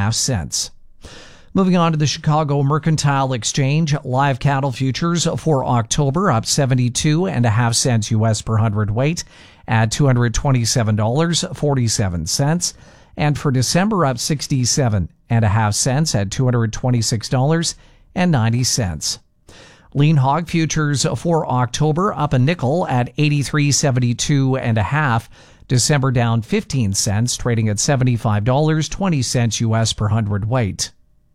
2.5 cents. Moving on to the Chicago Mercantile Exchange, live cattle futures for October up 72.5 cents U.S. per hundredweight at $227.47. And for December up 67.5 cents at $226.90. Lean hog futures for October up a nickel at 83.72.5. December down 15 cents, trading at $75.20 U.S. per hundredweight.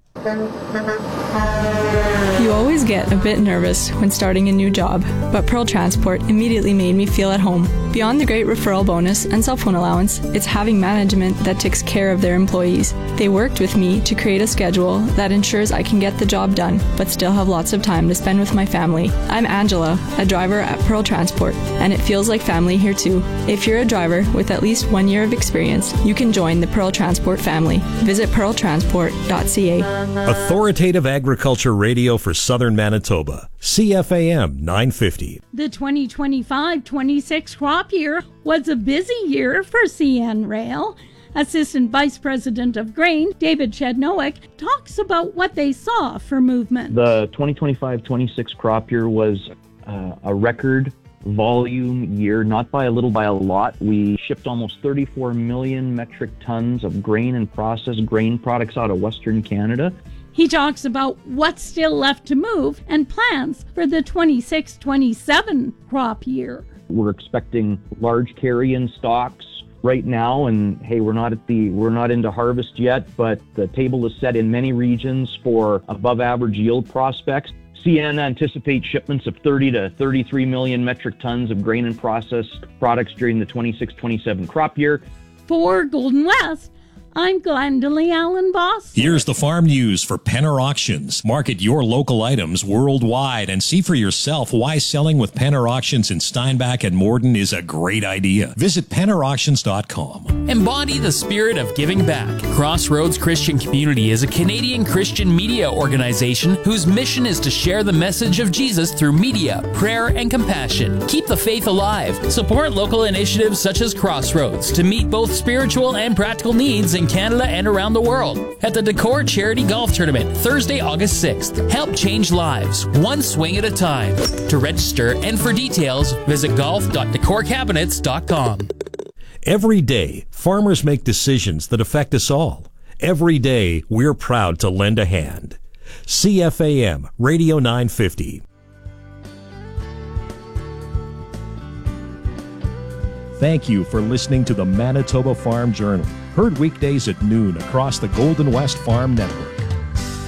You always get a bit nervous when starting a new job, but Pearl Transport immediately made me feel at home. Beyond the great referral bonus and cell phone allowance, it's having management that takes care of their employees. They worked with me to create a schedule that ensures I can get the job done, but still have lots of time to spend with my family. I'm Angela, a driver at Pearl Transport, and it feels like family here too. If you're a driver with at least 1 year of experience, you can join the Pearl Transport family. Visit pearltransport.ca. Authoritative Agriculture Radio for Southern Manitoba, CFAM 950. The 2025-26 crop year was a busy year for CN Rail. Assistant Vice President of Grain, David Chednowick, talks about what they saw for movement. The 2025-26 crop year was a record volume year, not by a little, by a lot. We shipped almost 34 million metric tons of grain and processed grain products out of Western Canada. He talks about what's still left to move and plans for the 26-27 crop year. We're expecting large carry-in stocks right now, and hey, we're not into harvest yet, but the table is set in many regions for above average yield prospects. CN anticipates shipments of 30 to 33 million metric tons of grain and processed products during the 26-27 crop year. For Golden West, I'm Glendalee Allen Boss. Here's the farm news for Penner Auctions. Market your local items worldwide and see for yourself why selling with Penner Auctions in Steinbach and Morden is a great idea. Visit PennerAuctions.com. Embody the spirit of giving back. Crossroads Christian Community is a Canadian Christian media organization whose mission is to share the message of Jesus through media, prayer, and compassion. Keep the faith alive. Support local initiatives such as Crossroads to meet both spiritual and practical needs in Canada and around the world. At the Decor Charity Golf Tournament, Thursday, August 6th. Help change lives, one swing at a time. To register and for details, visit golf.decorcabinets.com. Every day, farmers make decisions that affect us all. Every day, we're proud to lend a hand. CFAM Radio 950. Thank you for listening to the Manitoba Farm Journal, heard weekdays at noon across the Golden West Farm Network.